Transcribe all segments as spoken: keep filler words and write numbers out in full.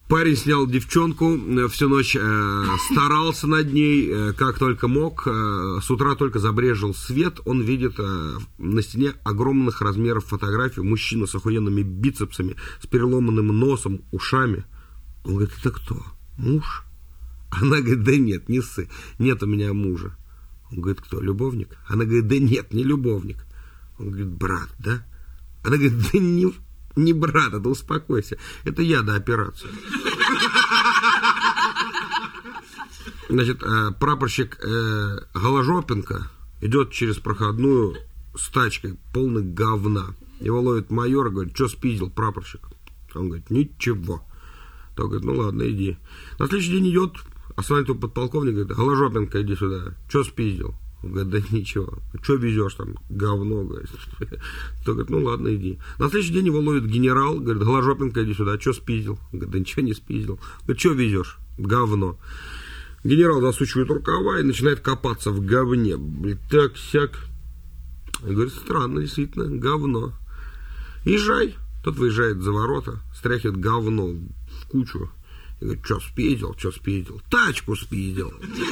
Парень снял девчонку, всю ночь э, старался над ней, э, как только мог. Э, с утра только забрезжил свет, он видит э, на стене огромных размеров фотографию. Мужчина с охуенными бицепсами, с переломанным носом, ушами. Он говорит, это кто? Муж? Она говорит, да нет, не ссы, нет у меня мужа. Он говорит, кто, любовник? Она говорит, да нет, не любовник. Он говорит, брат, да? Она говорит, да не... Не брат, да успокойся. Это я до операции. Значит, прапорщик Голожопенко идет через проходную с тачкой, полной говна. Его ловит майор и говорит, что спиздил, прапорщик? Он говорит, ничего. Тот говорит, ну ладно, иди. На следующий день идет, останавливает его подполковник, говорит, Голожопенко, иди сюда. Что спиздил? Он говорит, да ничего. Что везешь там? Говно, говорит. Тот говорит, ну ладно, иди. На следующий день его ловит генерал, говорит, Голожопенко, иди сюда. Что спиздил? Он говорит, да ничего не спиздил. Говорит, что везешь? Говно. Генерал засучивает рукава и начинает копаться в говне. Блин, так-сяк. И говорит, странно, действительно, говно. Езжай. Тот выезжает за ворота, стряхивает говно в кучу. И говорит, что спиздил, что спиздил? Тачку спиздил.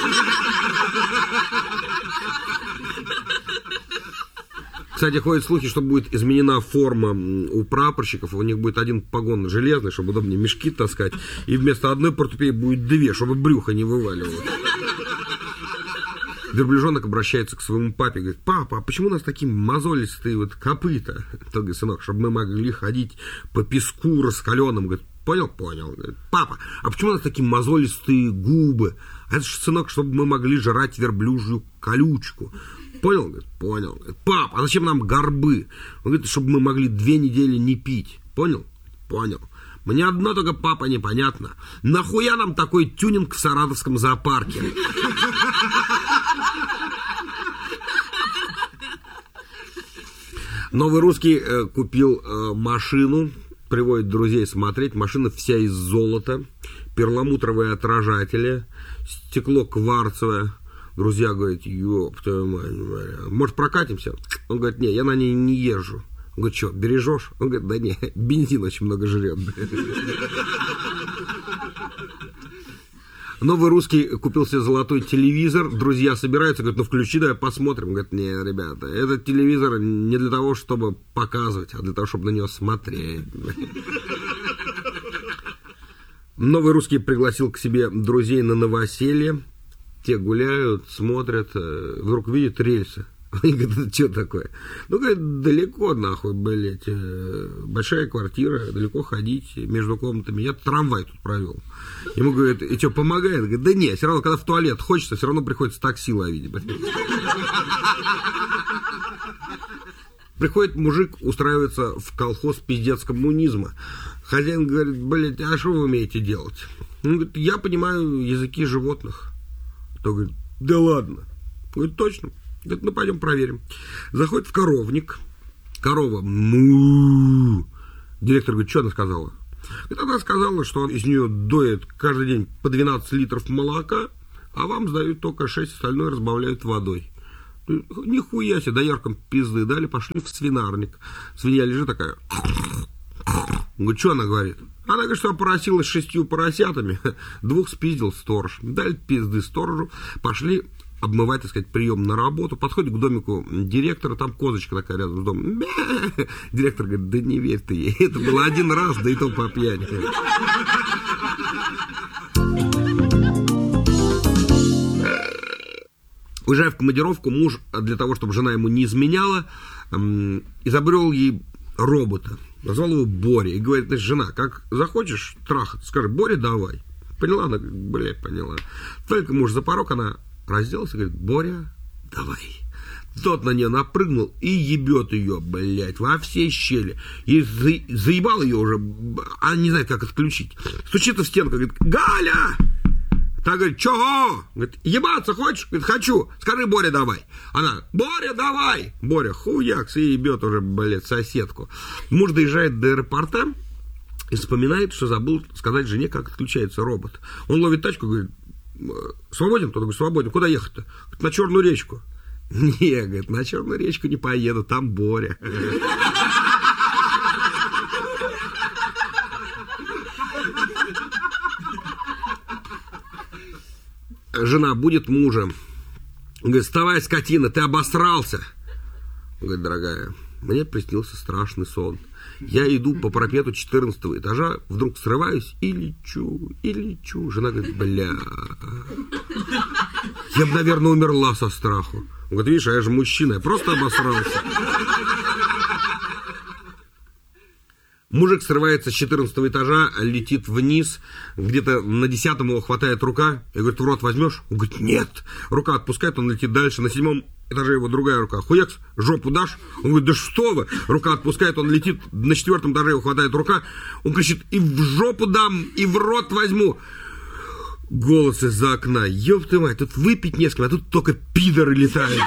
Кстати, ходят слухи, что будет изменена форма у прапорщиков. У них будет один погон железный, чтобы удобнее мешки таскать. И вместо одной портупеи будет две, чтобы брюхо не вываливало. Верблюжонок обращается к своему папе, говорит, папа, а почему у нас такие мозолистые вот копыта? Тот говорит, сынок, чтобы мы могли ходить по песку раскаленным. Говорит, понял? Понял. Говорит, папа, а почему у нас такие мозолистые губы? А это же, сынок, чтобы мы могли жрать верблюжью колючку. Понял? Говорит, понял. Говорит, пап, а зачем нам горбы? Он говорит, чтобы мы могли две недели не пить. Понял? Понял. Мне одно только, папа, непонятно. Нахуя нам такой тюнинг в Саратовском зоопарке? Новый русский э, купил э, машину, приводит друзей смотреть. Машина вся из золота, перламутровые отражатели, стекло кварцевое. Друзья говорят, ёб твою мать, может прокатимся? Он говорит, не, я на ней не езжу. Он говорит, что, бережешь? Он говорит, да не, бензин очень много жрет. Новый русский купил себе золотой телевизор, друзья собираются, говорят, ну включи, давай посмотрим. Говорят, не, ребята, этот телевизор не для того, чтобы показывать, а для того, чтобы на него смотреть. Новый русский пригласил к себе друзей на новоселье. Те гуляют, смотрят, вдруг видят рельсы. Они говорят, что такое? Ну, говорят, далеко, нахуй, блядь, большая квартира, далеко ходить между комнатами. Я трамвай тут провел. Ему говорят, и что, помогает? Говорит, да нет, все равно, когда в туалет хочется, все равно приходится такси ловить. Приходит мужик, устраивается в колхоз пиздец коммунизма. Хозяин говорит, блядь, а что вы умеете делать? Он говорит, я понимаю языки животных. Кто говорит, да ладно. Говорит, точно. Говорит, ну пойдем проверим. Заходит в коровник. Корова. Му. Директор говорит, что она сказала? Говорит, она сказала, что он из нее доет каждый день по двенадцать литров молока, а вам сдают только шесть, остальное разбавляют водой. Нихуя себе, дояркам пизды дали, пошли в свинарник. Свинья лежит такая. Говорит, что она говорит? Она говорит, что поросилась шестью поросятами, двух спиздил сторож. Дали пизды сторожу, пошли обмывать, так сказать, прием на работу. Подходит к домику директора, там козочка такая рядом с домом. Директор говорит, да не верь ты ей, это было один раз, да и то по пьяни. Уезжая в командировку, муж, для того, чтобы жена ему не изменяла, изобрел ей робота. Назвал его Боря. И говорит, значит, жена, как захочешь трахать, скажи, Боря, давай. Поняла? Она говорит, блядь, поняла. Только муж за порог, она разделась и говорит, Боря, давай. Тот на нее напрыгнул и ебет ее, блядь, во все щели. И за, заебал ее уже, а не знает, как отключить. Стучится в стенку, говорит, Галя! Та говорит, чего? Говорит, ебаться хочешь? Говорит, хочу. Скажи, Боря, давай. Она, Боря, давай. Боря, хуякс, и ебет уже, блядь, соседку. Муж доезжает до аэропорта и вспоминает, что забыл сказать жене, как отключается робот. Он ловит тачку, говорит, свободен? Тот говорит, свободен. Куда ехать-то? Говорит, на Черную речку. Не, говорит, на Черную речку не поеду, там Боря. Жена будет мужа. Он говорит, вставай, скотина, ты обосрался. Он говорит, дорогая, мне приснился страшный сон. Я иду по парапету четырнадцатого этажа, вдруг срываюсь и лечу, и лечу. Жена говорит, бля, я бы, наверное, умерла со страху. Он говорит, видишь, а я же мужчина, я просто обосрался. Мужик срывается с четырнадцатого этажа, летит вниз, где-то на десятом его хватает рука, и говорит, в рот возьмешь? Он говорит, нет. Рука отпускает, он летит дальше, на седьмом этаже его другая рука. Хуякс, жопу дашь? Он говорит, да что вы? Рука отпускает, он летит, на четвертом этаже его хватает рука, он кричит, и в жопу дам, и в рот возьму. Голос из-за окна, ёб ты мать, тут выпить не с кем, а тут только пидоры летают.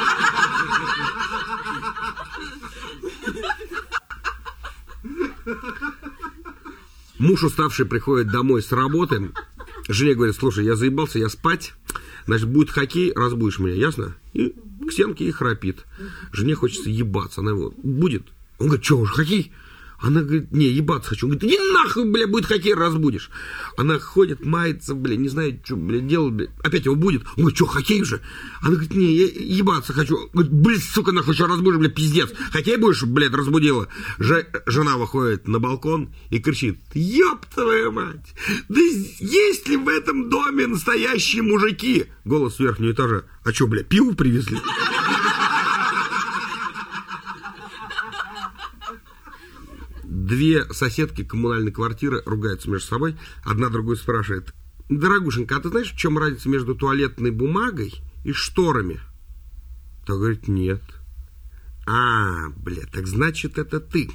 Муж уставший приходит домой с работы. Жене говорит, слушай, я заебался, я спать. Значит, будет хоккей, разбудишь меня, ясно? И к стенке и храпит. Жене хочется ебаться. Она его, будет? Он говорит, что уже хоккей? Она говорит, не, ебаться хочу. Он говорит, иди нахуй, бля, будет хоккей, разбудишь. Она ходит, мается, бля, не знает, что, бля, делать, бля. Опять его будет. Он говорит, что, хоккей уже? Она говорит, не, я ебаться хочу. Он говорит, блин, сука, нахуй, что разбудишь, бля, пиздец. Хоккей будешь, блядь, разбудила. Ж... Жена выходит на балкон и кричит, ёб твою мать, да есть ли в этом доме настоящие мужики? Голос с верхнего этажа. А что, бля, пиво привезли? Две соседки коммунальной квартиры ругаются между собой. Одна другую спрашивает, дорогушенька, а ты знаешь, в чем разница между туалетной бумагой и шторами? Та говорит, нет. А, бля, так значит, это ты.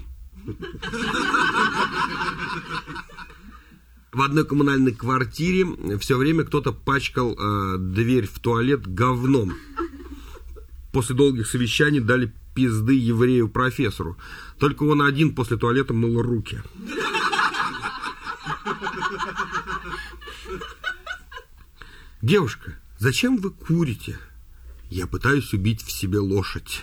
В одной коммунальной квартире все время кто-то пачкал э, дверь в туалет говном. После долгих совещаний дали пизды еврею-профессору. Только он один после туалета мыл руки. Девушка, зачем вы курите? Я пытаюсь убить в себе лошадь.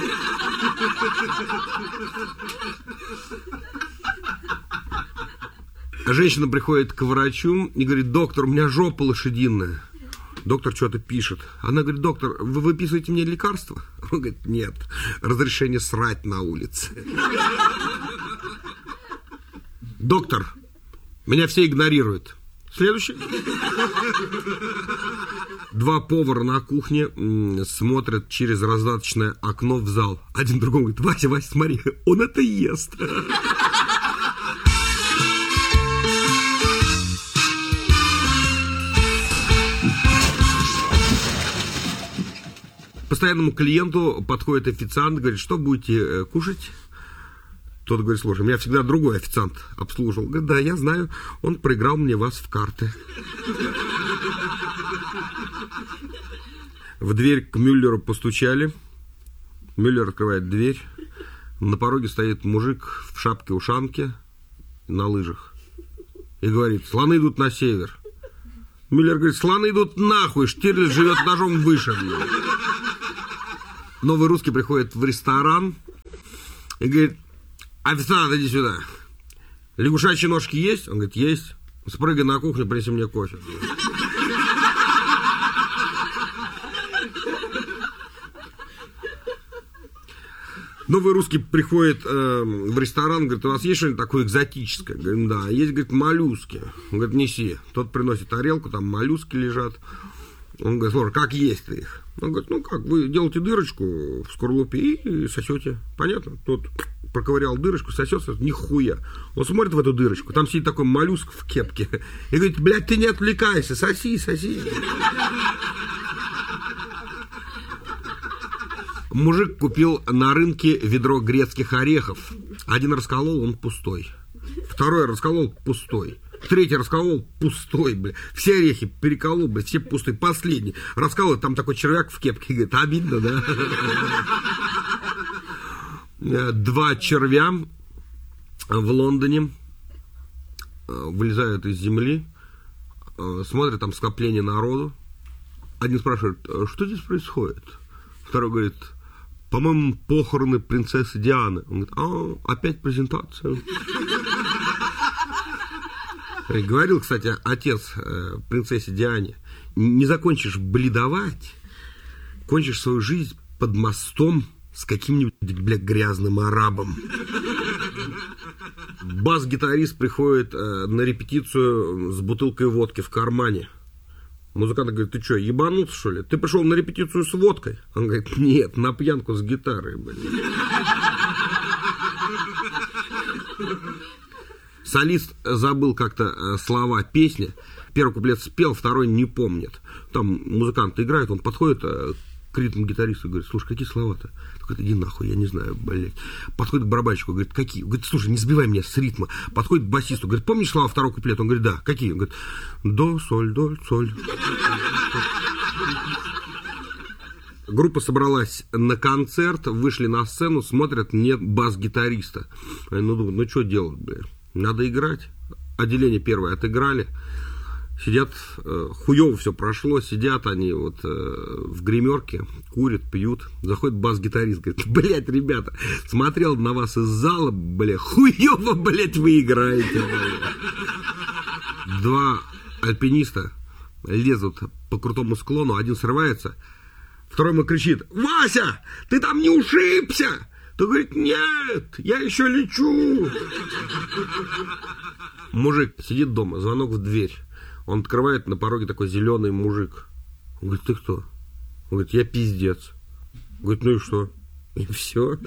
Женщина приходит к врачу и говорит, доктор, у меня жопа лошадиная. Доктор что-то пишет. Она говорит, доктор, вы выписываете мне лекарства? Он говорит, нет, разрешение срать на улице. Доктор, меня все игнорируют. Следующий. Два повара на кухне м- смотрят через раздаточное окно в зал. Один другому говорит, Вася, Вася, смотри, он это ест. Постоянному клиенту подходит официант, говорит, что будете кушать? Тот говорит, слушай, меня всегда другой официант обслуживал. Говорит, да, я знаю, он проиграл мне вас в карты. В дверь к Мюллеру постучали. Мюллер открывает дверь. На пороге стоит мужик в шапке-ушанке на лыжах. И говорит, слоны идут на север. Мюллер говорит, слоны идут нахуй, Штирлиц живет этажом выше. Новый русский приходит в ресторан и говорит, официант, иди сюда. Лягушачьи ножки есть? Он говорит, есть. Спрыгай на кухню, принеси мне кофе. Новый русский приходит э, в ресторан, говорит, у вас есть что-нибудь такое экзотическое? Говорит, да, есть, говорит, моллюски. Он говорит, неси. Тот приносит тарелку, там моллюски лежат. Он говорит, слушай, как есть их? Он говорит, ну как, вы делаете дырочку в скорлупе и сосете. Понятно? Тот проковырял дырочку, сосется, нихуя. Он смотрит в эту дырочку, там сидит такой моллюск в кепке. И говорит, блядь, ты не отвлекайся, соси, соси. Мужик купил на рынке ведро грецких орехов. Один расколол, он пустой. Второй расколол, пустой. Третий расколол, пустой, бля. Все орехи переколол, бля, все пустые. Последний расколол, там такой червяк в кепке. Говорит, обидно, да? Два червя в Лондоне вылезают из земли, смотрят, там скопление народу. Один спрашивает, что здесь происходит? Второй говорит, по-моему, похороны принцессы Дианы. Он говорит, а, опять презентация. Говорил, кстати, отец э, принцессе Диане, не закончишь бледовать, кончишь свою жизнь под мостом с каким-нибудь, бля, грязным арабом. Бас-гитарист приходит э, на репетицию с бутылкой водки в кармане. Музыкант говорит: ты что, ебанулся, что ли? Ты пришел на репетицию с водкой? Он говорит: нет, на пьянку с гитарой, блин. Солист забыл как-то слова песни. Первый куплет спел, второй не помнит. Там музыкант играет, он подходит к ритм-гитаристу и говорит: слушай, какие слова-то? Он говорит: иди нахуй, я не знаю, блядь. Подходит к барабанщику, говорит: какие? Он говорит: слушай, не сбивай меня с ритма. Подходит к басисту, говорит: помнишь слова второго куплета? Он говорит: да. Какие? Он говорит: до, соль, до, соль. Группа собралась на концерт, вышли на сцену, смотрят, нет бас-гитариста. Они ну, думают, ну что делать, блядь? Надо играть. Отделение первое отыграли. Сидят, э, хуёво все прошло, сидят они вот э, в гримерке, курят, пьют. Заходит бас-гитарист, говорит: блядь, ребята, смотрел на вас из зала, блядь, хуёво, блядь, вы играете. Блядь. Два альпиниста лезут по крутому склону, один срывается, второй ему кричит: Вася, ты там не ушибся? Тот говорит: нет, я еще лечу. Мужик сидит дома, звонок в дверь. Он открывает, на пороге такой зеленый мужик. Он говорит: ты кто? Он говорит: я пиздец. Он говорит: ну и что? И все.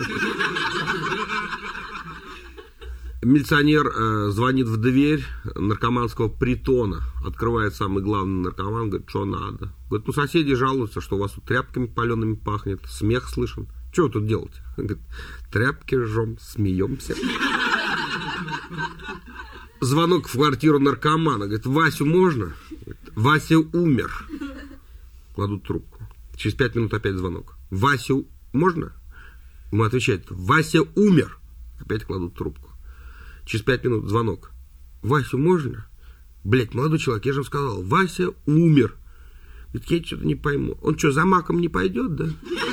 Милиционер э, звонит в дверь наркоманского притона. Открывает самый главный наркоман, говорит: что надо? Говорит: ну соседи жалуются, что у вас тут тряпками палеными пахнет, смех слышен. Что вы тут делаете? Он говорит: тряпки жжем, смеемся. Звонок в квартиру наркомана. Говорит: Васю можно? Говорит: Вася умер. Кладут трубку. Через пять минут опять звонок. Васю можно? Ему отвечает: Вася умер. Опять кладут трубку. Через пять минут звонок. Васю можно? Блять, молодой человек, я же вам сказал, Вася умер. Говорит: я что-то не пойму. Он что, за маком не пойдет, да?